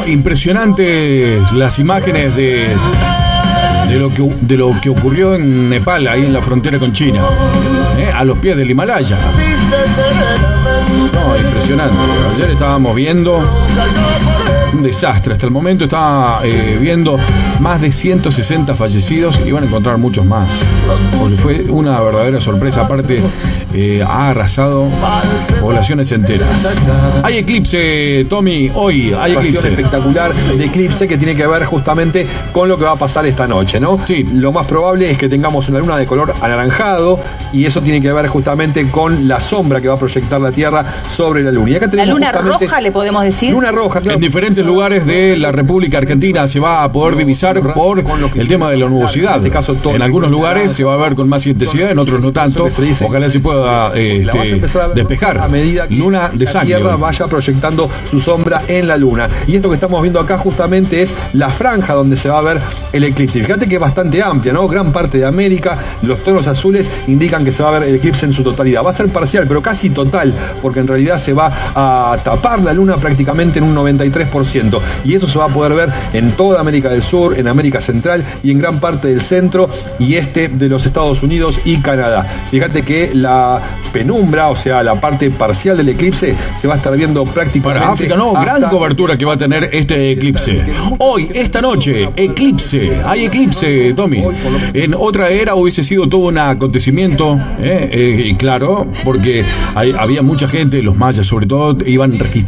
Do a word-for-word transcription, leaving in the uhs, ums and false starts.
impresionantes las imágenes de, de, lo que, de lo que ocurrió en Nepal, ahí en la frontera con China, ¿eh? A los pies del Himalaya. No, impresionante. Ayer estábamos viendo un desastre. Hasta el momento estaba eh, viendo más de ciento sesenta fallecidos y van a encontrar muchos más, porque fue una verdadera sorpresa. Aparte, eh, ha arrasado poblaciones enteras. Hay eclipse, Tommy, hoy hay eclipse espectacular de eclipse que tiene que ver justamente con lo que va a pasar esta noche, ¿no? Sí. Lo más probable es que tengamos una luna de color anaranjado y eso tiene que ver justamente con la sombra que va a proyectar la Tierra sobre la luna. Y acá la luna roja, le podemos decir. Luna roja, claro. En diferentes lugares de la República Argentina se va a poder divisar por el tema de la nubosidad. En, este caso, en algunos lugares se va a ver con más intensidad, en otros no tanto. Ojalá se pueda eh, este, despejar. A medida que luna de la Tierra sangre vaya proyectando su sombra en la luna. Y esto que estamos viendo acá justamente es la franja donde se va a ver el eclipse. Fíjate que es bastante amplia, ¿no? Gran parte de América, los tonos azules indican que se va a ver el eclipse en su totalidad. Va a ser parcial, pero casi total, porque en realidad se va a tapar la luna prácticamente en un noventa y tres por ciento. Y eso se va a poder ver en toda América del Sur, en América Central y en gran parte del centro y este de los Estados Unidos y Canadá. Fíjate que la penumbra, o sea, la parte parcial del eclipse, se va a estar viendo prácticamente. Para África, no, gran cobertura que va a tener este eclipse. Hoy, esta noche, eclipse. Hay eclipse, Tommy. En otra era hubiese sido todo un acontecimiento, ¿eh? Eh, y claro, porque hay, había mucha gente, los mayas sobre todo, iban registrando